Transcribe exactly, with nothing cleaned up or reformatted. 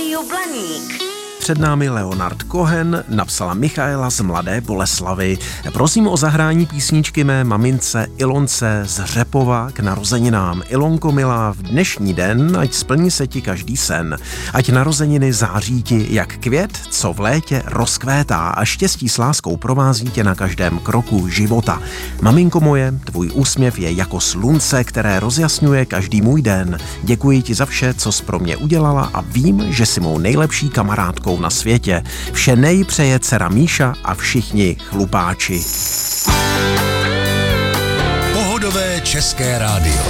Rádiu Blaník. Před námi Leonard Cohen, napsala Michaela z Mladé Boleslavi. Prosím o zahrání písničky mé mamince Ilonce z Řepova k narozeninám. Ilonko milá, v dnešní den, ať splní se ti každý sen. Ať narozeniny září ti jak květ, co v létě rozkvétá a štěstí s láskou provází tě na každém kroku života. Maminko moje, tvůj úsměv je jako slunce, které rozjasňuje každý můj den. Děkuji ti za vše, co jsi pro mě udělala a vím, že jsi mou nejlepší kamarádkou na světě. Vše nej přeje dcera Míša a všichni chlupáči. Pohodové české rádio.